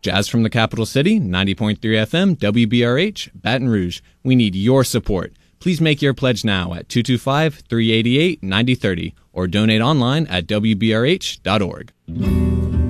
Jazz from the capital city, 90.3 FM, WBRH, Baton Rouge. We need your support. Please make your pledge now at 225-388-9030 or donate online at WBRH.org.